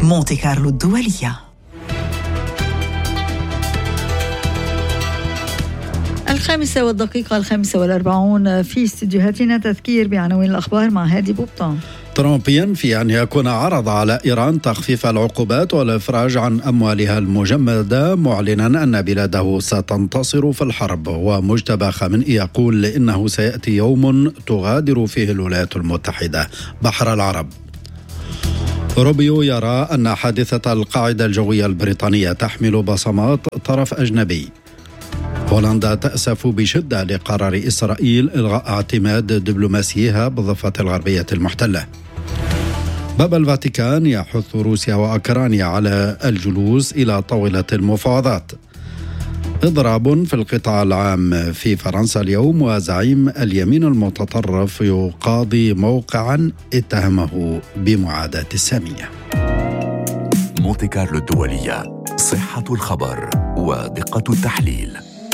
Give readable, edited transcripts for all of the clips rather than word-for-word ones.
مونتي كارلو الدولية. 5:45 في استديوهاتنا تذكير بعناوين الأخبار مع هادي بوبطان. ترامب ينفي أن يكون عرض على إيران تخفيف العقوبات والإفراج عن أموالها المجمدة، معلنا أن بلاده ستنتصر في الحرب. ومجتبى خامنئي يقول إنه سيأتي يوم تغادر فيه الولايات المتحدة بحر العرب. روبيو يرى أن حادثة القاعدة الجوية البريطانية تحمل بصمات طرف أجنبي. هولندا تأسف بشدة لقرار إسرائيل إلغاء اعتماد دبلوماسيها بالضفة الغربية المحتلة. بابا الفاتيكان يحث روسيا وأوكرانيا على الجلوس إلى طاولة المفاوضات. إضراب في القطاع العام في فرنسا اليوم، وزعيم اليمين المتطرف يقاضي موقعا اتهمه بمعاداة السامية. مونتي كارلو الدولية، صحة الخبر ودقة التحليل.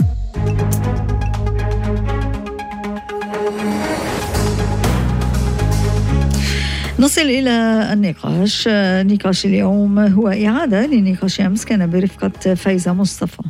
نصل إلى النقاش. نقاش اليوم هو إعادة لنقاش أمس كان برفقة فايزة مصطفى،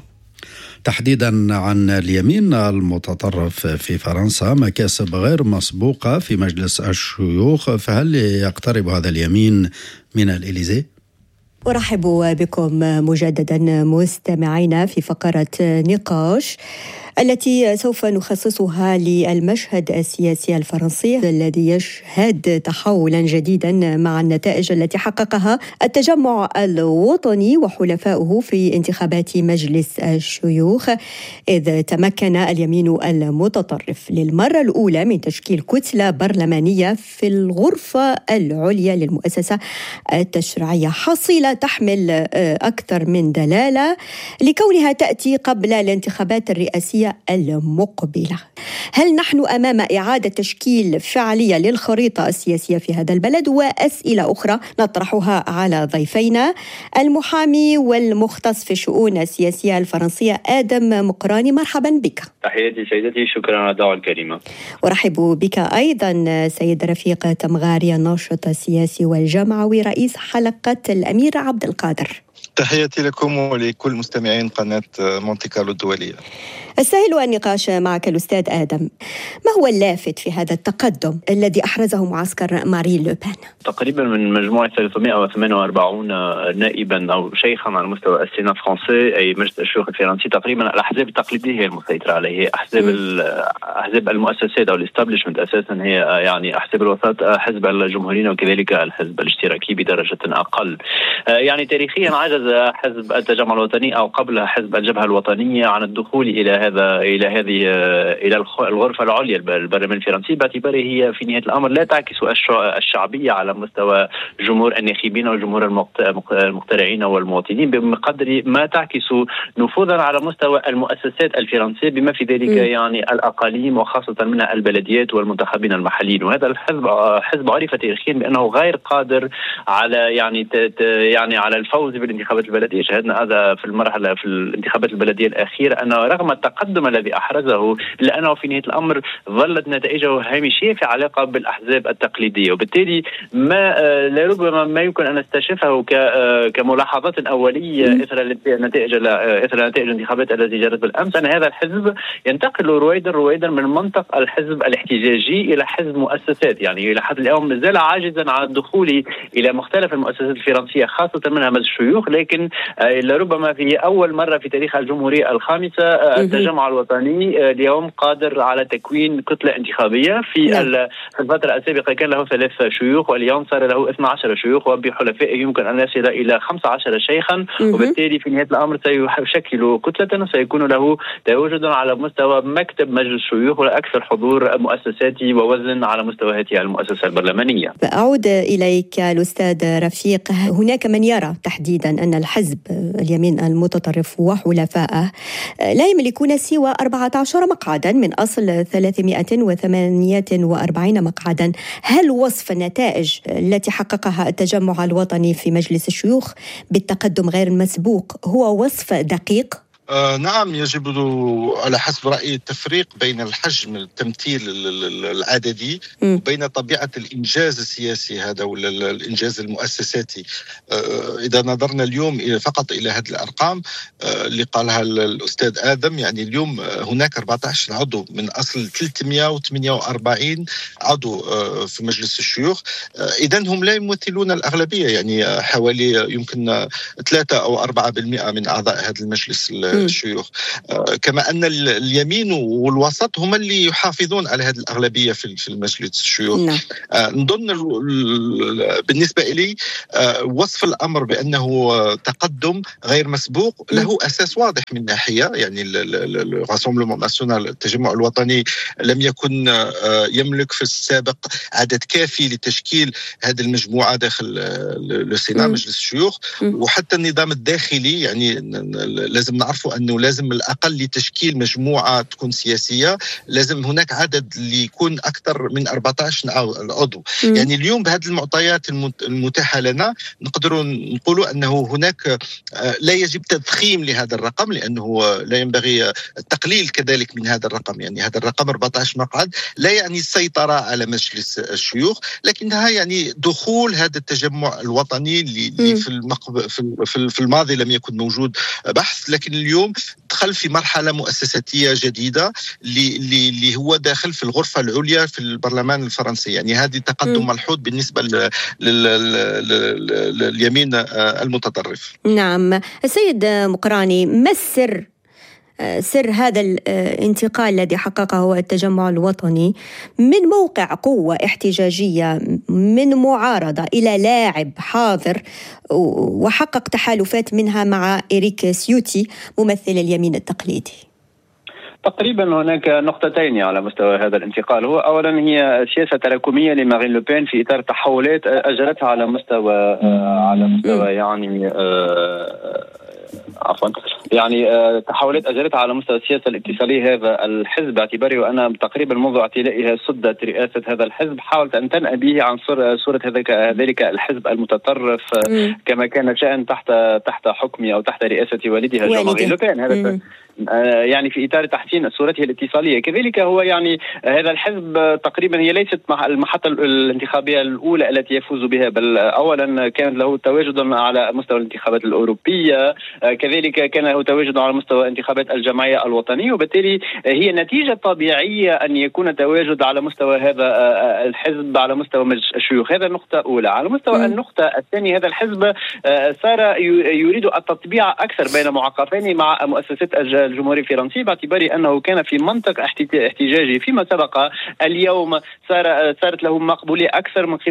تحديدا عن اليمين المتطرف في فرنسا، مكاسب غير مسبوقة في مجلس الشيوخ. فهل يقترب هذا اليمين من الإليزيه؟ أرحب بكم مجددا مستمعينا في فقرة نقاش التي سوف نخصصها للمشهد السياسي الفرنسي الذي يشهد تحولا جديدا مع النتائج التي حققها التجمع الوطني وحلفائه في انتخابات مجلس الشيوخ، إذ تمكن اليمين المتطرف للمرة الأولى من تشكيل كتلة برلمانية في الغرفة العليا للمؤسسة التشريعية، حصيلة تحمل أكثر من دلالة لكونها تأتي قبل الانتخابات الرئاسية المقبلة. هل نحن أمام إعادة تشكيل فعلية للخريطة السياسية في هذا البلد؟ وأسئلة أخرى نطرحها على ضيفينا، المحامي والمختص في الشؤون السياسية الفرنسية آدم مقراني. مرحبا بك. تحياتي سيدتي، شكرا على الدعوة الكريمة. أرحب بك أيضا سيد رفيق تمغاري، الناشط السياسي والجمعوي، رئيس حلقة الأمير عبد القادر. تحياتي لكم ولكل مستمعين قناة مونتي كارلو الدولية. أستهل النقاش معك الأستاذ آدم. ما هو اللافت في هذا التقدم الذي أحرزه معسكر مارين لوبان؟ تقريبا من مجموعة 348 نائبا أو شيخا على مستوى السينات الفرنسي، أي مجلس الشيوخ الفرنسي، تقريبا الأحزاب التقليدية هي المسيطرة عليه. أحزاب المؤسسات أو الاستابليشمنت أساسا هي يعني أحزاب الوسط، حزب الجمهوريين وكذلك الحزب الاشتراكي بدرجة أقل. يعني تاريخيا عجز حزب التجمع الوطني أو قبلها حزب الجبهة الوطنية عن الدخول إلى الغرفة العليا البرلمان الفرنسي، باعتباره هي في نهاية الأمر لا تعكس الشعبية على مستوى جمهور الناخبين وجمهور المقترعين والمواطنين، بقدر ما تعكس نفوذا على مستوى المؤسسات الفرنسية، بما في ذلك يعني الأقاليم وخاصة منها البلديات والمنتخبين المحليين. وهذا الحزب عرف تاريخيا بأنه غير قادر على يعني على الفوز بالانتخابات البلدية. شاهدنا هذا في الانتخابات البلدية الأخيرة، أنه رغم التقدم الذي أحرزه إلا أنه في نهاية الأمر ظلت نتائجه هامشية في علاقة بالأحزاب التقليدية، وبالتالي لربما ما يمكن أن نستشفه كملاحظات أولية إثر نتائج الانتخابات التي جرت بالأمس، أن هذا الحزب ينتقل رويدا من منطق الحزب الاحتجاجي إلى حزب مؤسسات. يعني إلى حد اليوم مازال عاجزا عن الدخول إلى مختلف المؤسسات الفرنسية خاصة منها مجلس الشيوخ، لكن لربما في أول مرة في تاريخ الجمهورية الخامسة التجمع الوطني اليوم قادر على تكوين كتلة انتخابية. في الفترة السابقة كان له 3 شيوخ، واليوم صار له 12 شيوخ، وبحلفائه يمكن أن يصل إلى 15 شيخا، وبالتالي في نهاية الأمر سيشكل كتلة وسيكون له تواجد على مستوى مكتب مجلس الشيوخ وأكثر حضور مؤسساتي ووزن على مستوى هذه المؤسسة البرلمانية. أعود إليك الأستاذ رفيق. هناك من يرى تحديدا أن الحزب اليمين المتطرف وحلفائه لا يملكون سوى 14 مقعدا من أصل 348 مقعدا. هل وصف النتائج التي حققها التجمع الوطني في مجلس الشيوخ بالتقدم غير المسبوق هو وصف دقيق؟ نعم، يجب على حسب رأيي التفريق بين الحجم التمثيل العددي وبين طبيعة الإنجاز السياسي هذا ولا الإنجاز المؤسساتي. إذا نظرنا اليوم فقط إلى هذه الأرقام اللي قالها الأستاذ آدم، يعني اليوم هناك 14 عضو من أصل 348 عضو في مجلس الشيوخ. إذن هم لا يمثلون الأغلبية، يعني حوالي يمكن 3 أو 4% من أعضاء هذا المجلس الشيوخ. كما أن اليمين والوسط هم اللي يحافظون على هذه الأغلبية في المجلس الشيوخ. نظن بالنسبة إلي وصف الأمر بأنه تقدم غير مسبوق له أساس واضح من ناحية، يعني الراسمبلمون ناسيونال التجمع الوطني لم يكن يملك في السابق عدد كافي لتشكيل هذه المجموعة داخل السيناء مجلس الشيوخ. وحتى النظام الداخلي يعني لازم نعرفوا أنه لازم الأقل لتشكيل مجموعة تكون سياسية لازم هناك عدد اللي يكون أكثر من 14 عضو. يعني اليوم بهذه المعطيات المتاحة لنا نقدر نقول أنه هناك لا يجب تضخيم لهذا الرقم، لأنه لا ينبغي التقليل كذلك من هذا الرقم. يعني هذا الرقم 14 مقعد لا يعني السيطرة على مجلس الشيوخ، لكنها يعني دخول هذا التجمع الوطني اللي في الماضي لم يكن موجود بحث، لكن اليوم دخل في مرحلة مؤسساتية جديدة اللي هو داخل في الغرفة العليا في البرلمان الفرنسي. يعني هذه تقدم ملحوظ بالنسبة لليمين المتطرف. نعم. السيد مقراني، ما سر هذا الانتقال الذي حققه التجمع الوطني من موقع قوة احتجاجية من معارضة إلى لاعب حاضر وحقق تحالفات منها مع إريك سيوتي ممثل اليمين التقليدي؟ تقريبا هناك نقطتين على مستوى هذا الانتقال. هو اولا هي سياسه تراكميه لمارين لوبين في اطار تحولات اجرتها على مستوى يعني تحولات أجرتها على مستوى السياسة الاتصالية هذا الحزب، باعتباري وأنا تقريبا منذ اعتلائها سدت رئاسة هذا الحزب حاولت أن تنأى به عن صورة ذلك الحزب المتطرف كما كان شأن تحت حكم أو تحت رئاسة والدها مارين لوبين. هذا يعني في إطار تحسين صورته الاتصالية. كذلك هو يعني هذا الحزب تقريبا هي ليست المحطة الانتخابية الأولى التي يفوز بها، بل أولا كان له تواجد على مستوى الانتخابات الأوروبية، كذلك كان له تواجد على مستوى انتخابات الجمعية الوطنية، وبالتالي هي نتيجة طبيعية أن يكون تواجد على مستوى هذا الحزب على مستوى مجلس الشيوخ. هذا النقطة الأولى. على مستوى النقطة الثانية، هذا الحزب صار يريد التطبيع أكثر بين معقفين مع مؤسسة الجمهورية الفرنسية، باعتبار أنه كان في منطق احتجاجي فيما سبق. اليوم صارت له مقبولية أكثر من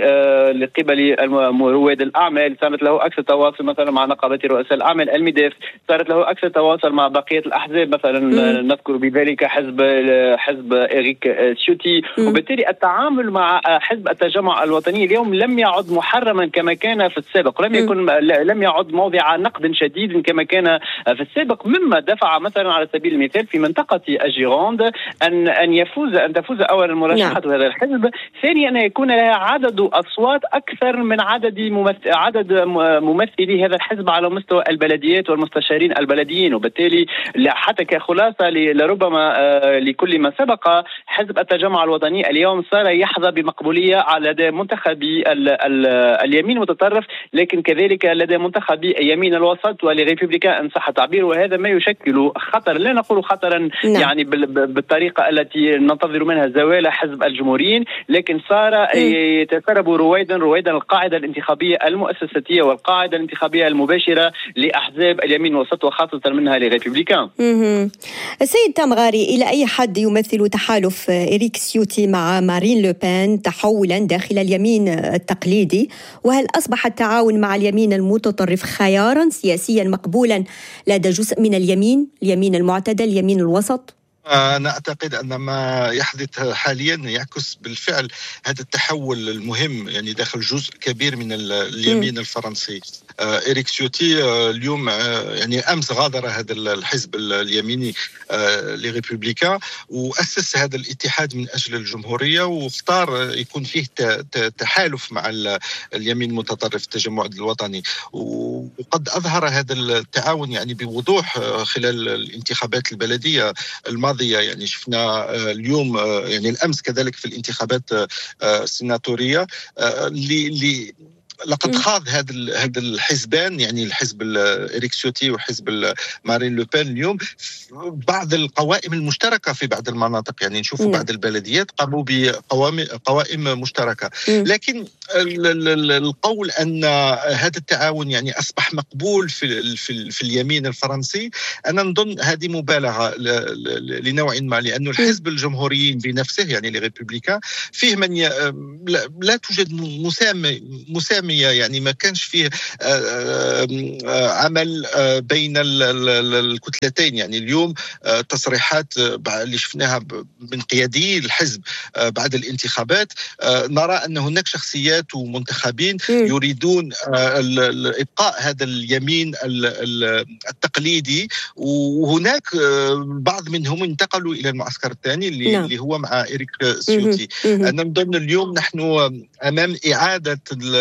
قبل رواد الأعمال، صارت له أكثر تواصل مثلا مع نقابة رؤساء الأعمال الميديف، صارت له أكثر تواصل مع بقية الأحزاب، مثلا نذكر بذلك حزب إريك سيوتي. وبالتالي التعامل مع حزب التجمع الوطني اليوم لم يعد محرما كما كان في السابق، لم يعد موضع نقد شديد كما كان في السابق، مما دفع مثلا على سبيل المثال في منطقة الجيروند أن تفوز أولا مرشحة هذا الحزب، ثانيا أن يكون لها عدد أصوات أكثر من عدد ممثلي هذا الحزب على مستوى البلديات والمستشارين البلديين. وبالتالى حتى كخلاصة لربما لكل ما سبق، حزب التجمع الوطني اليوم صار يحظى بمقبولية لدى منتخبي اليمين المتطرف، لكن كذلك لدى منتخبي يمين الوسط والريبوبليكان إن صح التعبير. وهذا ما يشكل خطر، لا نقول خطرا يعني بالطريقة التي ننتظر منها زوال حزب الجمهوريين، لكن صار يتسرب رويدا القاعدة الانتخابية المؤسساتية والقاعدة الانتخابية المباشرة لأحزاب اليمين الوسط وخاصة منها للريبوبليكان. السيد تامغاري، إلى أي حد يمثل تحالف إريك سيوتي مع مارين لوبين تحولا داخل اليمين التقليدي؟ وهل أصبح التعاون مع اليمين المتطرف خيارا سياسيا مقبولا لدى جزء من اليمين المعتدل، اليمين الوسط؟ أنا أعتقد أن ما يحدث حاليا يعكس بالفعل هذا التحول المهم يعني داخل جزء كبير من اليمين الفرنسي. إريك سيوتي اليوم يعني أمس غادر هذا الحزب اليميني لي ريبوبليكان وأسس هذا الاتحاد من أجل الجمهورية، واختار يكون فيه تحالف مع اليمين المتطرف التجمع الوطني، وقد أظهر هذا التعاون يعني بوضوح خلال الانتخابات البلدية الماضية. يعني شفنا اليوم يعني الأمس كذلك في الانتخابات السيناتورية لقد خاض هذا الحزبان، يعني الحزب إريك سيوتي وحزب مارين لوبين اليوم بعض القوائم المشتركة في بعض المناطق. يعني نشوفوا بعض البلديات قاموا بقوائم مشتركة، لكن القول أن هذا التعاون يعني أصبح مقبول في اليمين الفرنسي، أنا نظن هذه مبالغة لنوع ما، لأن الحزب الجمهوريين بنفسه يعني لي ريبوبليكان فيه من لا توجد مسامية، يعني ما كانش فيه عمل بين الكتلتين. يعني اليوم تصريحات اللي شفناها من قيادي الحزب بعد الانتخابات، نرى أن هناك شخصيات ومنتخبين يريدون إبقاء هذا اليمين التقليدي، وهناك بعض منهم انتقلوا إلى المعسكر الثاني اللي هو مع إريك سيوتي. أنا نظن اليوم نحن أمام إعادة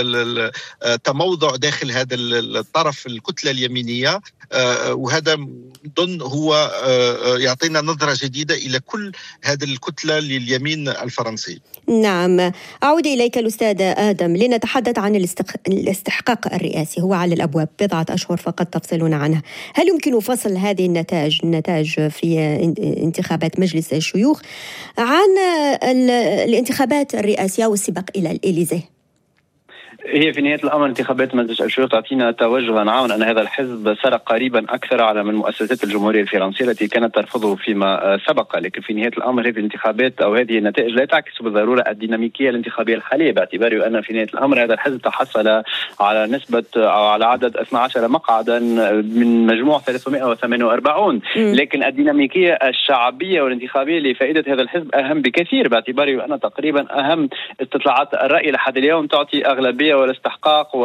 تموضع داخل هذا الطرف الكتلة اليمينية، وهذا ضمن هو يعطينا نظرة جديدة إلى كل هذه الكتلة لليمين الفرنسي. نعم، أعود إليك الأستاذ آدم لنتحدث عن الاستحقاق الرئاسي. هو على الأبواب، بضعة أشهر فقط تفصلنا عنها. هل يمكن فصل هذه النتائج في انتخابات مجلس الشيوخ عن الانتخابات الرئاسية والسباق إلى الإليزيه؟ هي في نهاية الأمر انتخابات مجلس الشيوخ تعطينا توجها عاما أن هذا الحزب سرق قريبا أكثر على من مؤسسات الجمهورية الفرنسية التي كانت ترفضه فيما سبق. لكن في نهاية الأمر هذه الانتخابات أو هذه النتائج لا تعكس بالضرورة الديناميكية الانتخابية الحالية، باعتبار أن في نهاية الأمر هذا الحزب تحصل على نسبة أو على عدد 12 مقعدا من مجموع 348، لكن الديناميكية الشعبية والانتخابية لفائدة هذا الحزب أهم بكثير، باعتبار أن تقريبا أهم استطلاعات الرأي لحد اليوم تعطي أغلبية والاستحقاق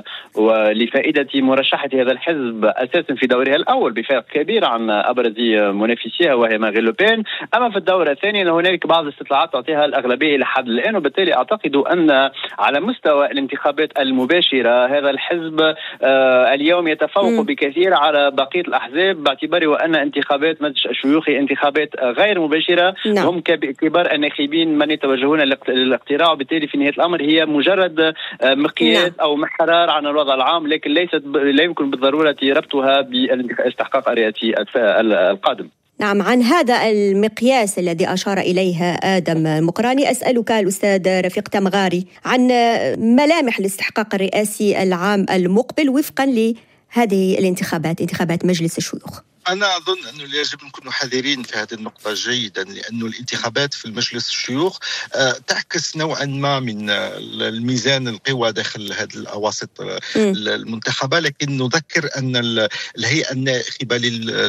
ولفائدة مرشحة هذا الحزب أساسا في دورها الأول بفارق كبير عن أبرز منافسيها وهي مارين لوبين. أما في الدورة الثانية هناك بعض الاستطلاعات تعطيها الأغلبية لحد الآن، وبالتالي أعتقد أن على مستوى الانتخابات المباشرة هذا الحزب اليوم يتفوق بكثير على بقية الأحزاب، باعتبار وأن انتخابات مجلس الشيوخ انتخابات غير مباشرة. هم كبار الناخبين من يتوجهون للاقتراع، وبالتالي في نهاية الأمر هي مجرد مقياس أو محرار عن الوضع العام، لكن لا يمكن بالضرورة ربطها بالاستحقاق الرئاسي القادم. نعم، عن هذا المقياس الذي أشار إليه آدم المقراني أسألك الأستاذ رفيق تمغاري عن ملامح الاستحقاق الرئاسي العام المقبل وفقا لهذه الانتخابات، انتخابات مجلس الشيوخ. أنا أظن أنه يجب أن نكون حذرين في هذه النقطة جيدا، لأن الانتخابات في المجلس الشيوخ تعكس نوعا ما من الميزان القوى داخل هذه الأواسط المنتخبة. لكن نذكر أن الهيئة الناخبة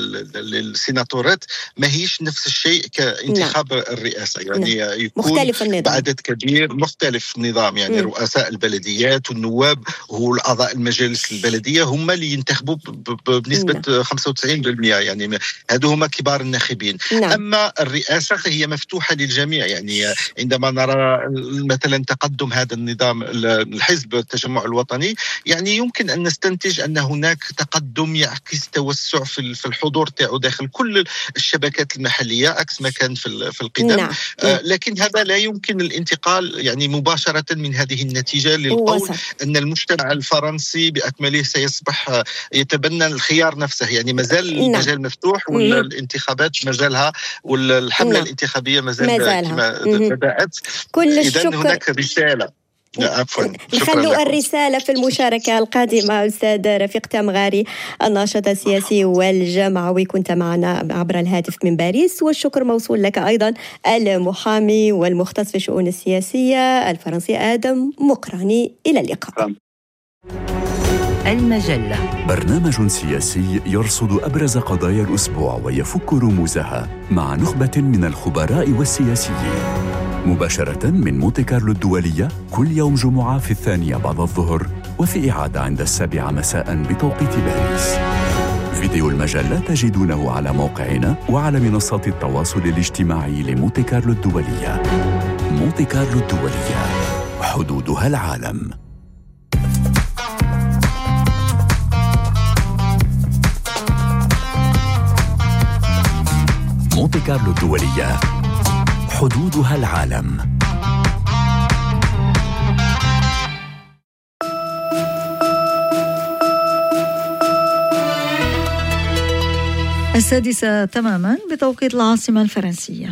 للسيناتورات ما هيش نفس الشيء كانتخاب الرئاسة، يعني يكون مختلف النظام، بعدد كبير مختلف النظام. يعني رؤساء البلديات والنواب والأعضاء المجالس البلدية هم اللي ينتخبوا بنسبة 95%، يعني هذو هم كبار الناخبين. أما الرئاسة فهي مفتوحة للجميع. يعني عندما نرى مثلا تقدم هذا النظام الحزب التجمع الوطني، يعني يمكن أن نستنتج أن هناك تقدم يعكس توسع في الحضور تاعو داخل كل الشبكات المحلية عكس ما كان في القدم. لكن هذا لا يمكن الانتقال يعني مباشرة من هذه النتيجة للقول أن المجتمع الفرنسي بأكمله سيصبح يتبنى الخيار نفسه. يعني مازال المجال مفتوح والانتخابات مازالها والحملة الانتخابية مازالها بدأت. كل إذن هناك رسالة. خلوا الرسالة في المشاركة القادمة. أستاذ رفيق تمغاري الناشط السياسي والجمعوي كنت معنا عبر الهاتف من باريس، والشكر موصول لك أيضا المحامي والمختص في الشؤون السياسية الفرنسي آدم مقراني. إلى اللقاء. المجلة، برنامج سياسي يرصد أبرز قضايا الأسبوع ويفك رموزها مع نخبة من الخبراء والسياسيين، مباشرة من مونتي كارلو الدولية كل يوم جمعة في 2:00 بعد الظهر، وفي إعادة عند 7 مساء بتوقيت باريس. فيديو المجلة تجدونه على موقعنا وعلى منصات التواصل الاجتماعي لمونتي كارلو الدولية. مونتي كارلو الدولية، حدودها العالم. مونتي كارلو الدولية، حدودها العالم. السادسة تماما بتوقيت العاصمة الفرنسية.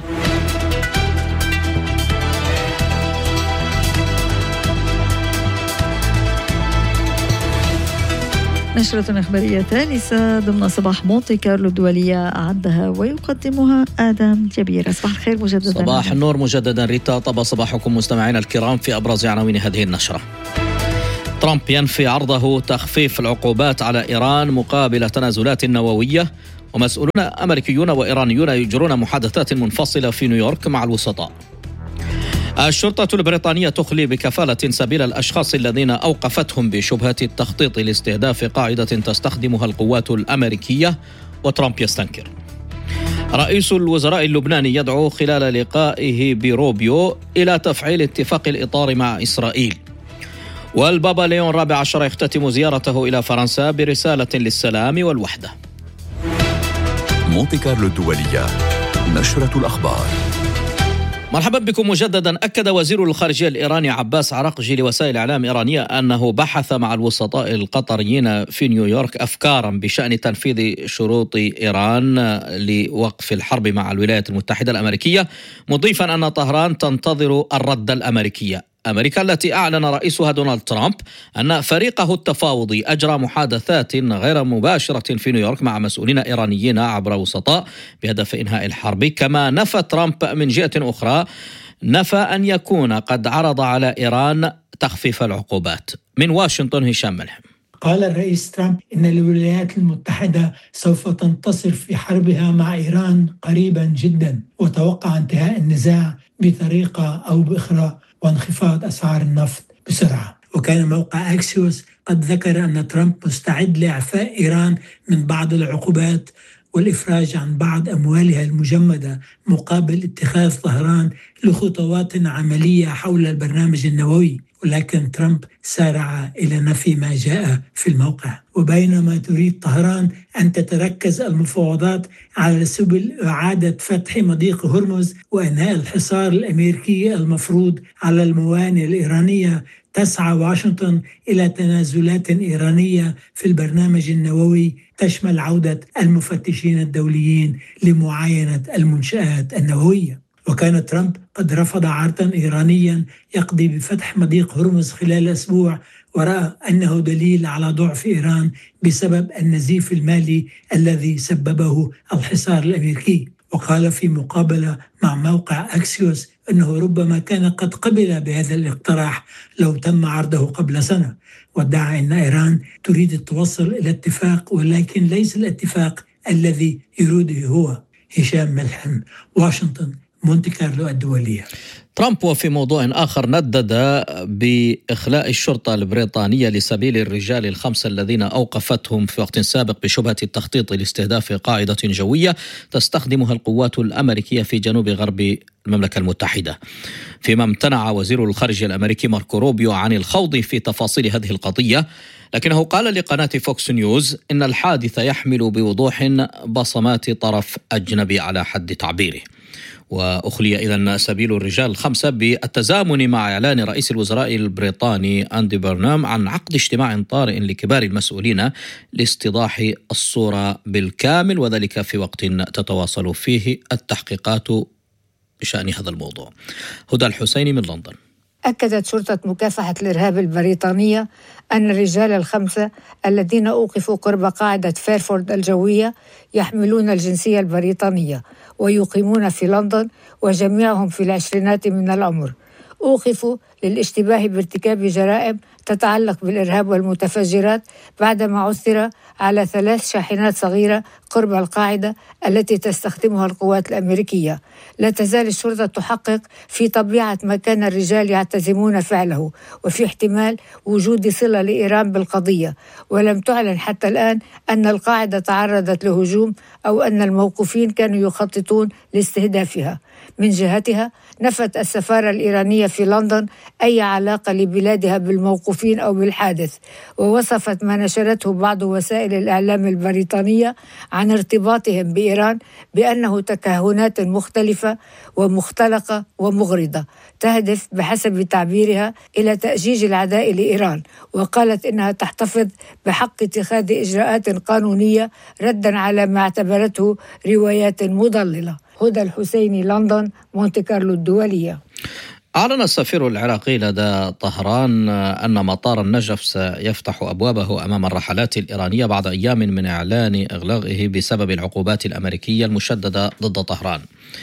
نشرة إخبارية ثالثة ضمن صباح مونتي كارلو الدولية أعدها ويقدمها آدم جبير. صباح الخير مجددا. صباح النور مجددا ريتا. طاب صباحكم مستمعينا الكرام. في أبرز عناوين هذه النشرة: ترامب ينفي عرضه تخفيف العقوبات على إيران مقابل تنازلات نووية، ومسؤولون أمريكيون وإيرانيون يجرون محادثات منفصلة في نيويورك مع الوسطاء. الشرطة البريطانية تخلي بكفالة سبيل الأشخاص الذين أوقفتهم بشبهة التخطيط لاستهداف قاعدة تستخدمها القوات الأمريكية، وترامب يستنكر. رئيس الوزراء اللبناني يدعو خلال لقائه بروبيو إلى تفعيل اتفاق الإطار مع إسرائيل. والبابا ليون الرابع عشر يختتم زيارته إلى فرنسا برسالة للسلام والوحدة. مونتي كارلو الدولية، نشرة الأخبار. مرحبا بكم مجددا. أكد وزير الخارجية الإيراني عباس عراقجي لوسائل إعلام إيرانية أنه بحث مع الوسطاء القطريين في نيويورك أفكارا بشأن تنفيذ شروط إيران لوقف الحرب مع الولايات المتحدة الأمريكية، مضيفا أن طهران تنتظر الرد الأمريكي. أمريكا التي أعلن رئيسها دونالد ترامب أن فريقه التفاوضي أجرى محادثات غير مباشرة في نيويورك مع مسؤولين إيرانيين عبر وسطاء بهدف إنهاء الحرب. كما نفى ترامب من جهة أخرى أن يكون قد عرض على إيران تخفيف العقوبات. من واشنطن هشام ملحم. قال الرئيس ترامب إن الولايات المتحدة سوف تنتصر في حربها مع إيران قريبا جدا، وتوقع انتهاء النزاع بطريقة أو بأخرى وانخفاض أسعار النفط بسرعة. وكان موقع أكسيوس قد ذكر أن ترامب مستعد لإعفاء إيران من بعض العقوبات والإفراج عن بعض أموالها المجمدة مقابل اتخاذ طهران لخطوات عملية حول البرنامج النووي، ولكن ترامب سارع إلى نفي ما جاء في الموقع. وبينما تريد طهران أن تتركز المفاوضات على سبل إعادة فتح مضيق هرمز وإنهاء الحصار الأمريكي المفروض على الموانئ الإيرانية، تسعى واشنطن إلى تنازلات إيرانية في البرنامج النووي تشمل عودة المفتشين الدوليين لمعاينة المنشآت النووية. وكان ترامب قد رفض عرضا إيرانيا يقضي بفتح مضيق هرمز خلال أسبوع، ورأى أنه دليل على ضعف إيران بسبب النزيف المالي الذي سببه الحصار الأمريكي. وقال في مقابلة مع موقع أكسيوس أنه ربما كان قد قبل بهذا الاقتراح لو تم عرضه قبل سنة، وادعى أن إيران تريد التوصل إلى اتفاق، ولكن ليس الاتفاق الذي يريده هو. هشام ملحم، واشنطن، مونتي كارلو الدولية. ترامب وفي موضوع آخر ندد بإخلاء الشرطة البريطانية لسبيل الرجال الخمسة الذين أوقفتهم في وقت سابق بشبهة التخطيط لاستهداف قاعدة جوية تستخدمها القوات الأمريكية في جنوب غرب المملكة المتحدة. فيما امتنع وزير الخارجية الأمريكي ماركو روبيو عن الخوض في تفاصيل هذه القضية، لكنه قال لقناة فوكس نيوز إن الحادث يحمل بوضوح بصمات طرف أجنبي على حد تعبيره. وأخلي إذن سبيل الرجال الخمسة بالتزامن مع إعلان رئيس الوزراء البريطاني أندي بيرنام عن عقد اجتماع طارئ لكبار المسؤولين لاستيضاح الصورة بالكامل، وذلك في وقت تتواصل فيه التحقيقات بشأن هذا الموضوع. هدى الحسيني من لندن. أكدت شرطة مكافحة الإرهاب البريطانية أن الرجال الخمسة الذين أوقفوا قرب قاعدة فيرفورد الجوية يحملون الجنسية البريطانية ويقيمون في لندن، وجميعهم في العشرينات من العمر. أوقفوا للاشتباه بارتكاب جرائم تتعلق بالإرهاب والمتفجرات بعدما عثر على 3 شاحنات صغيرة قرب القاعدة التي تستخدمها القوات الأمريكية. لا تزال الشرطة تحقق في طبيعة ما كان الرجال يعتزمون فعله وفي احتمال وجود صلة لإيران بالقضية، ولم تعلن حتى الآن أن القاعدة تعرضت لهجوم أو أن الموقوفين كانوا يخططون لاستهدافها. من جهتها نفت السفارة الإيرانية في لندن أي علاقة لبلادها بالموقوفين أو بالحادث، ووصفت ما نشرته بعض وسائل الإعلام البريطانية عن ارتباطهم بإيران بأنه تكهنات مختلفة ومختلقة ومغرضة تهدف بحسب تعبيرها إلى تأجيج العداء لإيران، وقالت إنها تحتفظ بحق اتخاذ إجراءات قانونية ردا على ما اعتبرته روايات مضللة. هدى الحسيني، لندن، مونتي كارلو الدولية. أعلن السفير العراقي لدى طهران أن مطار النجف سيفتح أبوابه أمام الرحلات الإيرانية بعد أيام من إعلان إغلاقه بسبب العقوبات الأمريكية المشددة ضد طهران.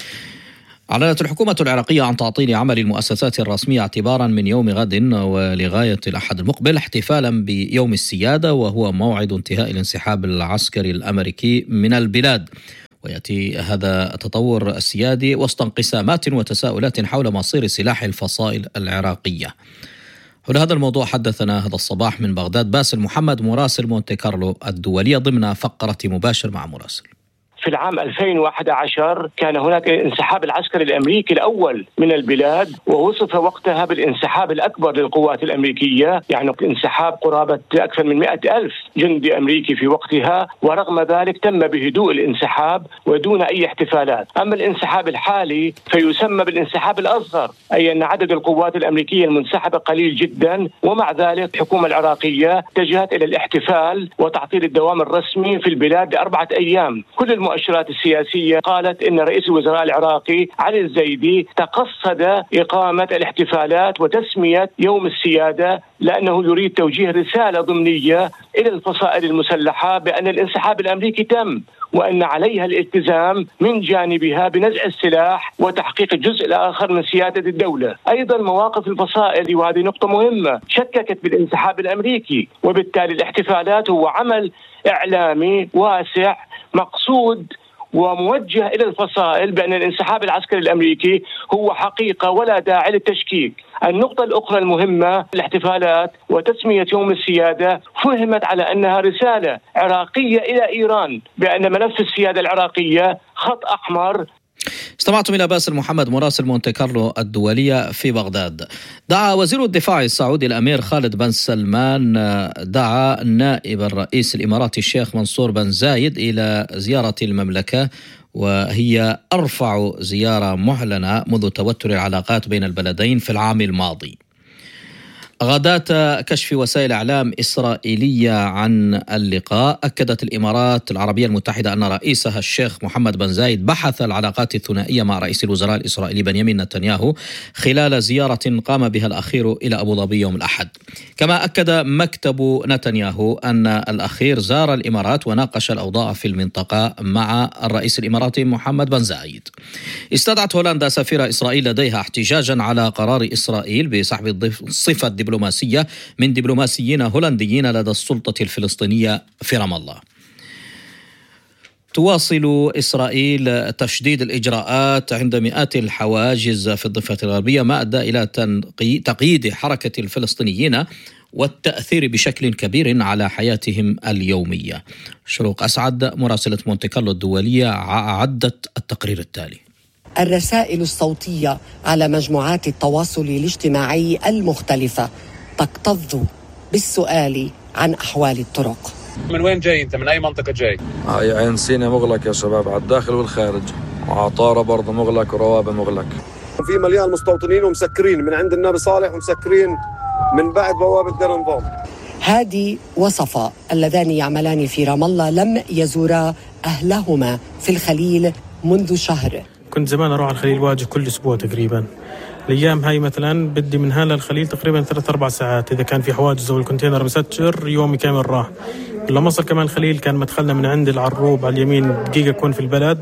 أعلنت الحكومة العراقية عن تعطيل عمل المؤسسات الرسمية اعتبارا من يوم غد ولغاية الأحد المقبل احتفالا بيوم السيادة، وهو موعد انتهاء الانسحاب العسكري الأمريكي من البلاد. ويأتي هذا التطور السيادي وسط انقسامات وتساؤلات حول مصير سلاح الفصائل العراقية. حول هذا الموضوع حدثنا هذا الصباح من بغداد باسل محمد مراسل مونتي كارلو الدولية ضمن فقرة مباشر مع مراسل. في العام 2011 كان هناك انسحاب العسكري الأمريكي الأول من البلاد، ووصف وقتها بالانسحاب الأكبر للقوات الأمريكية، يعني انسحاب قرابة أكثر من 100,000 جندي أمريكي في وقتها، ورغم ذلك تم بهدوء الانسحاب ودون أي احتفالات. أما الانسحاب الحالي فيسمى بالانسحاب الأصغر، أي أن عدد القوات الأمريكية المنسحبة قليل جدا، ومع ذلك الحكومة العراقية اتجهت إلى الاحتفال وتعطيل الدوام الرسمي في البلاد ل4 أيام. كل المؤشرات السياسية قالت إن رئيس الوزراء العراقي علي الزيدي تقصد إقامة الاحتفالات وتسمية يوم السيادة، لأنه يريد توجيه رسالة ضمنية إلى الفصائل المسلحة بأن الانسحاب الأمريكي تم، وأن عليها الالتزام من جانبها بنزع السلاح وتحقيق الجزء الآخر من سيادة الدولة. أيضا مواقف الفصائل، وهذه نقطة مهمة، شككت بالانسحاب الأمريكي، وبالتالي الاحتفالات هو عمل إعلامي واسع مقصود وموجه إلى الفصائل بأن الانسحاب العسكري الأمريكي هو حقيقة ولا داعي للتشكيك. النقطة الأخرى المهمة، الاحتفالات وتسمية يوم السيادة فهمت على أنها رسالة عراقية إلى إيران بأن ملف السيادة العراقية خط أحمر. استمعتم إلى باسل محمد مراسل مونتي كارلو الدولية في بغداد. دعا وزير الدفاع السعودي الأمير خالد بن سلمان نائب الرئيس الإماراتي الشيخ منصور بن زايد إلى زيارة المملكة، وهي أرفع زيارة معلنة منذ توتر العلاقات بين البلدين في العام الماضي. غداة كشف وسائل إعلام إسرائيلية عن اللقاء، أكدت الإمارات العربية المتحدة أن رئيسها الشيخ محمد بن زايد بحث العلاقات الثنائية مع رئيس الوزراء الإسرائيلي بنيامين نتنياهو خلال زيارة قام بها الأخير إلى أبو ظبي يوم الأحد. كما أكد مكتب نتنياهو أن الأخير زار الإمارات وناقش الأوضاع في المنطقة مع الرئيس الإماراتي محمد بن زايد. استدعت هولندا سفير إسرائيل لديها احتجاجا على قرار إسرائيل بسحب الصفة الدبلوماسية من دبلوماسيين هولنديين لدى السلطة الفلسطينية في رام الله. تواصل إسرائيل تشديد الإجراءات عند مئات الحواجز في الضفة الغربية، ما أدى إلى تقييد حركة الفلسطينيين والتأثير بشكل كبير على حياتهم اليومية. شروق أسعد مراسلة مونتي كارلو الدولية أعدت التقرير التالي. الرسائل الصوتية على مجموعات التواصل الاجتماعي المختلفة تكتظ بالسؤال عن أحوال الطرق. من وين جاي أنت؟ من أي منطقة جاي؟ عين سينا مغلق يا شباب، على الداخل والخارج، وعطارة برضه مغلق، وروابة مغلق. في مليان مستوطنين ومسكرين من عند النبي صالح ومسكرين من بعد بوابة دير النظام. هادي وصفا اللذان يعملان في رام الله لم يزورا أهلهما في الخليل منذ شهر. كنت زمان أروح على الخليل واجه كل أسبوع تقريبا. الأيام هاي مثلا بدي من هلا الخليل تقريبا 3-4 ساعات، إذا كان في حواجز والكونتينر مسجر يومي كامل راح. لما أصل كمان الخليل كان مدخلنا من عند العروب على اليمين دقيقة أكون في البلد،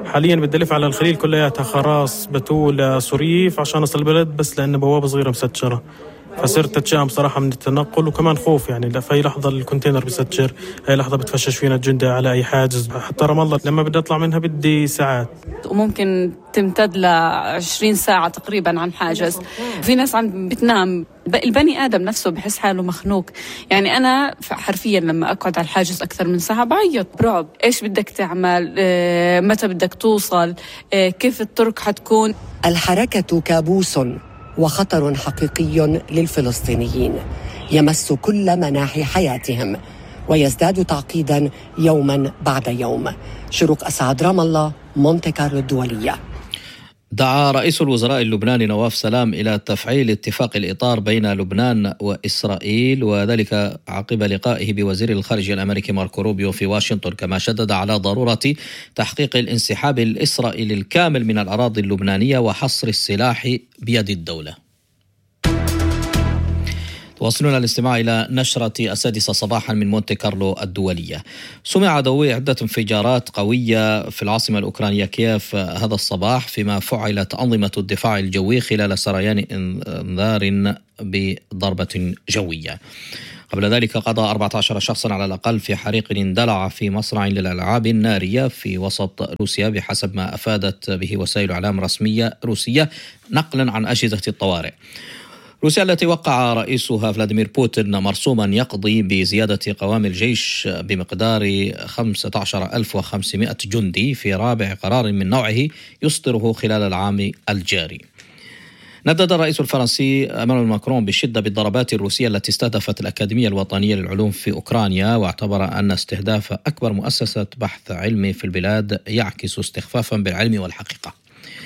حاليا بدي ألف على الخليل كلياتها، خراص، بتولة، صريف، عشان أصل البلد، بس لأن بوابة صغيرة مسجرة، فصرت أتشائم صراحة من التنقل، وكمان خوف يعني في أي لحظة الكونتينر بيسجر، أي لحظة بتفشش فينا الجندة على أي حاجز. حتى رام الله لما بدي أطلع منها بدي ساعات، وممكن تمتد ل20 ساعة تقريبا عن حاجز. في ناس عم بتنام، البني آدم نفسه بحس حاله مخنوق. يعني أنا حرفيا لما أقعد على الحاجز أكثر من ساعة بعيط برعب. إيش بدك تعمل؟ متى بدك توصل؟ كيف الطرق حتكون؟ الحركة كابوس وخطر حقيقي للفلسطينيين يمس كل مناحي حياتهم ويزداد تعقيدا يوما بعد يوم. شروق أسعد، رام الله، مونتي كارلو الدولية. دعا رئيس الوزراء اللبناني نواف سلام إلى تفعيل اتفاق الإطار بين لبنان وإسرائيل، وذلك عقب لقائه بوزير الخارجية الأمريكي ماركو روبيو في واشنطن، كما شدد على ضرورة تحقيق الانسحاب الإسرائيلي الكامل من الأراضي اللبنانية وحصر السلاح بيد الدولة. واصلنا الاستماع إلى نشرة 6 صباحا من مونتي كارلو الدولية. سمع دوي عدة انفجارات قوية في العاصمة الأوكرانية كييف هذا الصباح، فيما فعلت أنظمة الدفاع الجوي خلال سريان انذار بضربة جوية. قبل ذلك قضى 14 شخصا على الأقل في حريق اندلع في مصنع للألعاب النارية في وسط روسيا، بحسب ما أفادت به وسائل إعلام رسمية روسية نقلا عن أجهزة الطوارئ. روسيا التي وقع رئيسها فلاديمير بوتين مرسوما يقضي بزيادة قوام الجيش بمقدار 15,500 جندي في رابع قرار من نوعه يصدره خلال العام الجاري. ندد الرئيس الفرنسي إيمانويل ماكرون بشدة بالضربات الروسية التي استهدفت الأكاديمية الوطنية للعلوم في أوكرانيا، واعتبر أن استهداف أكبر مؤسسة بحث علمي في البلاد يعكس استخفافا بالعلم والحقيقة.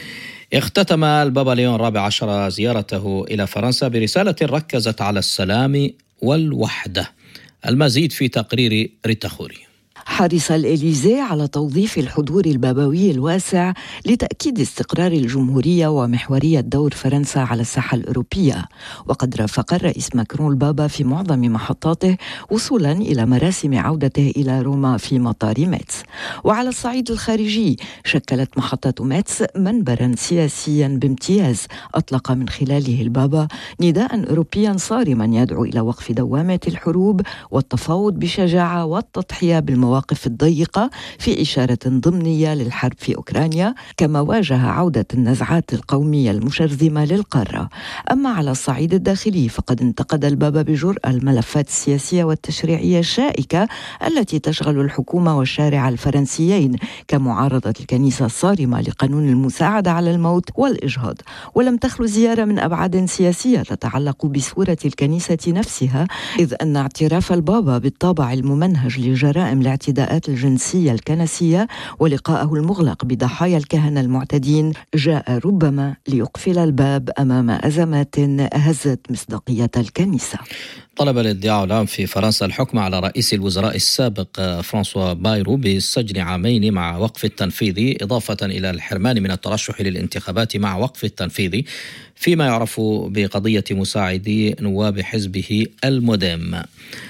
اختتم البابا ليون الرابع عشر زيارته إلى فرنسا برسالة ركزت على السلام والوحدة. المزيد في تقرير ريتا خوري. حرص الإليزيه على توظيف الحضور البابوي الواسع لتأكيد استقرار الجمهورية ومحورية دور فرنسا على الساحة الأوروبية، وقد رافق الرئيس ماكرون البابا في معظم محطاته وصولا إلى مراسم عودته إلى روما في مطار ميتس. وعلى الصعيد الخارجي شكلت محطة ميتس منبرا سياسيا بامتياز أطلق من خلاله البابا نداء أوروبيا صارما يدعو إلى وقف دوامة الحروب والتفاوض بشجاعة والتضحية بالمواقف الضيقة في إشارة ضمنية للحرب في أوكرانيا، كما واجه عودة النزعات القومية المشرذمة للقارة. أما على الصعيد الداخلي فقد انتقد البابا بجرأة الملفات السياسية والتشريعية الشائكة التي تشغل الحكومة والشارع الفرنسيين، كمعارضة الكنيسة الصارمة لقانون المساعدة على الموت والإجهاض. ولم تخلو زيارة من أبعاد سياسية تتعلق بصورة الكنيسة نفسها، إذ أن اعتراف البابا بالطابع الممنهج لجرائم الاعتداءات الجنسية الكنسية ولقاءه المغلق بضحايا الكهنة المعتدين جاء ربما ليقفل الباب أمام أزمات هزت مصداقية الكنيسة. طلب الادعاء العام في فرنسا الحكم على رئيس الوزراء السابق فرانسوا بايرو بالسجن عامين مع وقف التنفيذ، إضافة إلى الحرمان من الترشح للانتخابات مع وقف التنفيذ، فيما يعرف بقضية مساعدي نواب حزبه الموديم.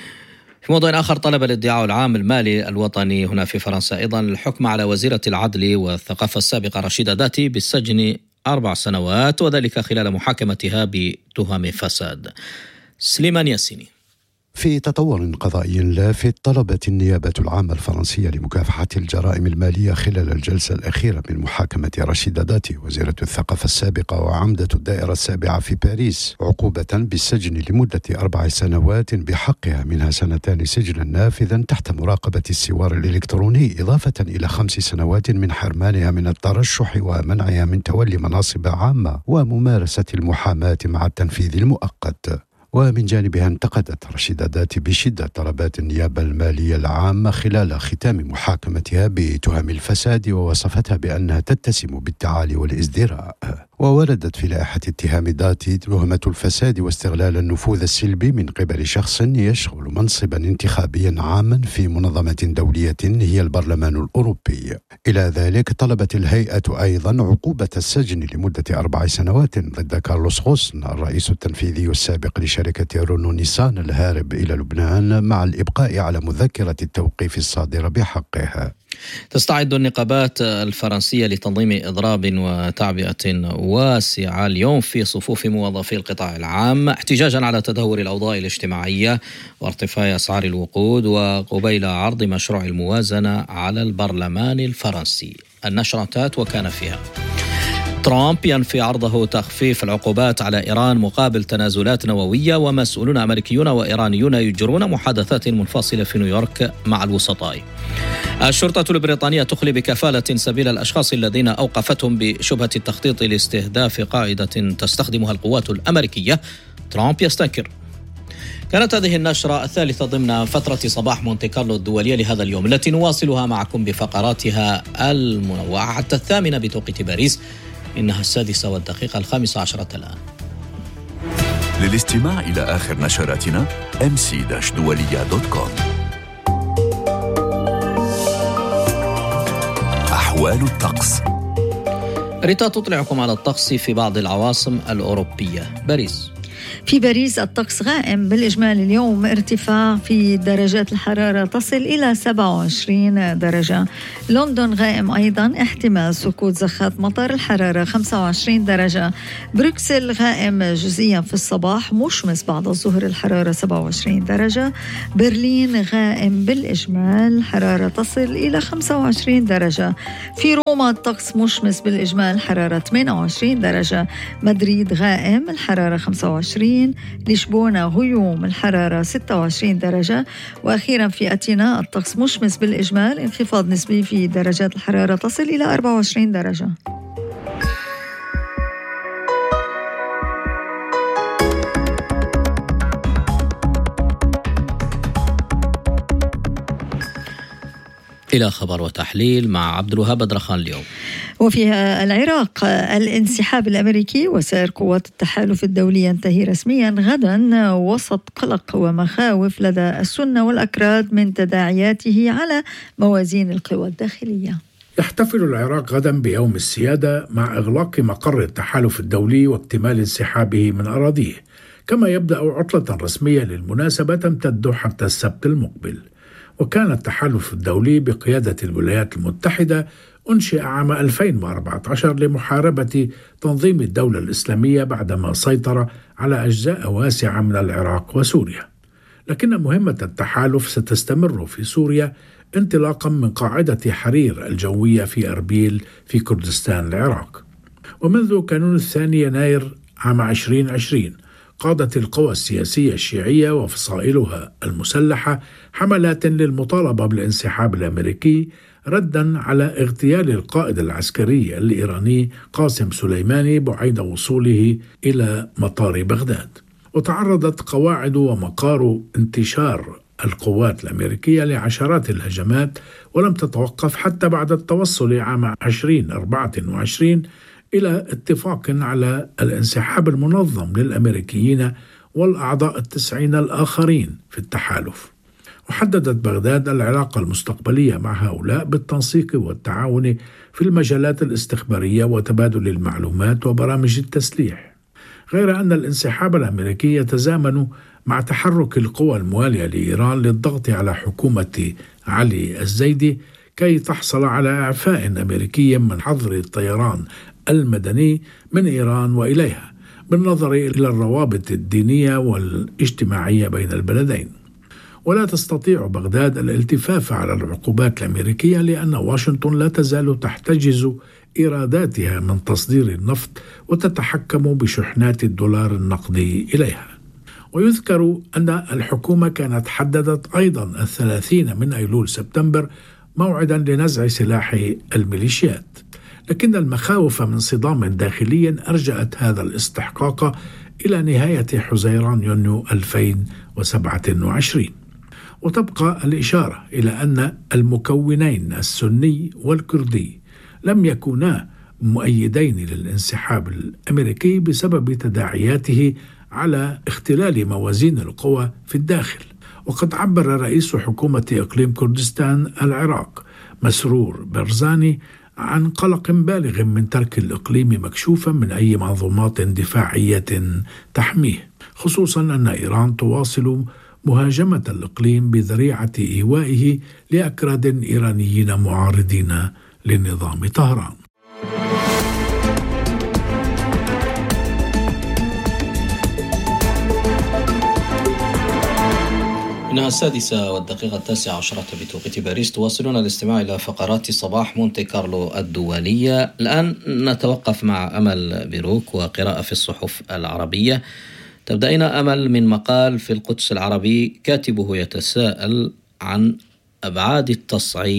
في موضوع آخر، طلب الادعاء العام المالي الوطني هنا في فرنسا أيضا الحكم على وزيرة العدل والثقافة السابقة رشيدة داتي بالسجن 4 سنوات، وذلك خلال محاكمتها بتهم فساد. سليمان ياسيني. في تطور قضائي لافت، طلبت النيابة العامة الفرنسية لمكافحة الجرائم المالية خلال الجلسة الأخيرة من محاكمة رشيدة داتي وزيرة الثقافة السابقة وعمدة الدائرة السابعة في باريس عقوبة بالسجن لمدة 4 سنوات بحقها منها 2 سجنا نافذا تحت مراقبة السوار الإلكتروني، إضافة إلى 5 سنوات من حرمانها من الترشح ومنعها من تولي مناصب عامة وممارسة المحاماة مع التنفيذ المؤقت. ومن جانبها انتقدت رشيدة داتي بشدة طلبات النيابة المالية العامة خلال ختام محاكمتها بتهم الفساد، ووصفتها بأنها تتسم بالتعالي والازدراء. ووردت في لائحة اتهام داتي تهمة الفساد واستغلال النفوذ السلبي من قبل شخص يشغل منصبا انتخابيا عاما في منظمة دولية هي البرلمان الأوروبي. إلى ذلك طلبت الهيئة أيضا عقوبة السجن لمدة 4 سنوات ضد كارلوس غوسن الرئيس التنفيذي السابق لشركة رونو نيسان الهارب إلى لبنان، مع الإبقاء على مذكرة التوقيف الصادرة بحقه. تستعد النقابات الفرنسية لتنظيم إضراب وتعبئة واسعة اليوم في صفوف موظفي القطاع العام احتجاجا على تدهور الأوضاع الاجتماعية وارتفاع أسعار الوقود وقبيل عرض مشروع الموازنة على البرلمان الفرنسي. النشرات وكان فيها: ترامب ينفي عرضه تخفيف العقوبات على إيران مقابل تنازلات نووية، ومسؤولون أمريكيون وإيرانيون يجرون محادثات منفصلة في نيويورك مع الوسطاء. الشرطة البريطانية تخلي بكفالة سبيل الأشخاص الذين أوقفتهم بشبهة التخطيط لاستهداف قاعدة تستخدمها القوات الأمريكية. ترامب يستنكر. كانت هذه النشرة الثالثة ضمن فترة صباح مونتي كارلو الدولية لهذا اليوم، التي نواصلها معكم بفقراتها المنوعة حتى 8 بتوقيت باريس. إنها 6:15 الآن. للاستماع إلى آخر نشراتنا mc-dualia.com. أحوال الطقس. ريتا تطلعكم على الطقس في بعض العواصم الأوروبية. باريس. في باريس الطقس غائم بالإجمال اليوم، ارتفاع في درجات الحرارة تصل إلى 27 درجة. لندن غائم أيضا، احتمال سقوط زخات مطر، الحرارة 25 درجة. بروكسل غائم جزئيا في الصباح، مشمس بعد الظهر، الحرارة 27 درجة. برلين غائم بالإجمال، الحرارة تصل إلى 25 درجة. في روما الطقس مشمس بالإجمال، الحرارة 28 درجة. مدريد غائم، الحرارة 25. لشبونة غيوم، الحرارة 26 درجة. وأخيرا في أتينا الطقس مشمس بالإجمال، انخفاض نسبي في درجات الحرارة تصل إلى 24 درجة. إلى خبر وتحليل مع عبد الوهاب بدرخان اليوم. وفيها العراق، الانسحاب الأمريكي وسائر قوات التحالف الدولي ينتهي رسميا غدا وسط قلق ومخاوف لدى السنة والأكراد من تداعياته على موازين القوى الداخلية. يحتفل العراق غدا بيوم السيادة مع إغلاق مقر التحالف الدولي واكتمال انسحابه من أراضيه، كما يبدأ عطلة رسمية للمناسبة تمتد حتى السبت المقبل. وكان التحالف الدولي بقيادة الولايات المتحدة أنشئ عام 2014 لمحاربة تنظيم الدولة الإسلامية بعدما سيطر على أجزاء واسعة من العراق وسوريا. لكن مهمة التحالف ستستمر في سوريا انطلاقا من قاعدة حرير الجوية في أربيل في كردستان العراق. ومنذ كانون الثاني يناير عام 2020 قادت القوى السياسية الشيعية وفصائلها المسلحة حملات للمطالبة بالانسحاب الأمريكي ردا على اغتيال القائد العسكري الإيراني قاسم سليماني بعد وصوله إلى مطار بغداد. وتعرضت قواعد ومقار انتشار القوات الأمريكية لعشرات الهجمات، ولم تتوقف حتى بعد التوصل عام 2024 إلى اتفاق على الانسحاب المنظم للأمريكيين والأعضاء 90 الآخرين في التحالف. وحددت بغداد العلاقة المستقبلية مع هؤلاء بالتنسيق والتعاون في المجالات الاستخبارية وتبادل المعلومات وبرامج التسليح. غير أن الانسحاب الأمريكي يتزامن مع تحرك القوى الموالية لإيران للضغط على حكومة علي الزيدي كي تحصل على إعفاء أمريكي من حظر الطيران المدني من إيران وإليها، بالنظر إلى الروابط الدينية والاجتماعية بين البلدين. ولا تستطيع بغداد الالتفاف على العقوبات الأمريكية لأن واشنطن لا تزال تحتجز إيراداتها من تصدير النفط وتتحكم بشحنات الدولار النقدي إليها. ويذكر أن الحكومة كانت حددت أيضا 30 من أيلول سبتمبر موعدا لنزع سلاح الميليشيات، لكن المخاوف من صدام داخلي أرجأت هذا الاستحقاق إلى نهاية حزيران يونيو 2027. وتبقى الإشارة إلى أن المكونين السني والكردي لم يكونا مؤيدين للانسحاب الأمريكي بسبب تداعياته على اختلال موازين القوى في الداخل. وقد عبر رئيس حكومة إقليم كردستان العراق مسرور برزاني عن قلق بالغ من ترك الإقليم مكشوفا من أي منظومات دفاعية تحميه، خصوصا أن إيران تواصل مهاجمة الإقليم بذريعة إيوائه لأكراد إيرانيين معارضين لنظام طهران. إنها 6:09 بتوقيت باريس. تواصلون الاستماع إلى فقرات صباح مونتي كارلو الدولية. الآن نتوقف مع أمل بيروك وقراءة في الصحف العربية. تبدأين أمل من مقال في القدس العربي كاتبه يتساءل عن أبعاد التصعيد